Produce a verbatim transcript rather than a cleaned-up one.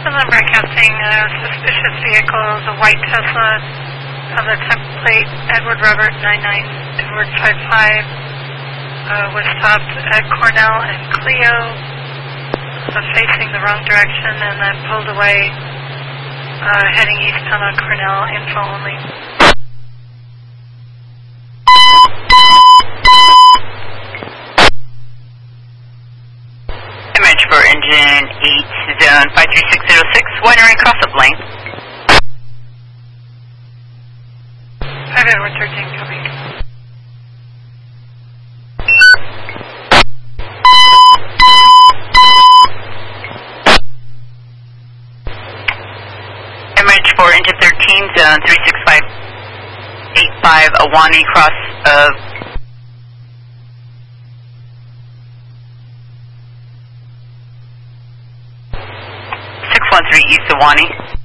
Sunland Broadcasting, uh, suspicious vehicles, a white Tesla of the type plate Edward Robert nine nine Edward five five, uh, was stopped at Cornell and Clio, uh, facing the wrong direction, and then pulled away, uh, heading eastbound on Cornell, info only. Image for engine eight, zone five three six zero six, wiring cross-up lane. five Edward thirteen coming. Image for engine thirteen, zone three six five eight five, Awani, cross of six one three East Awani.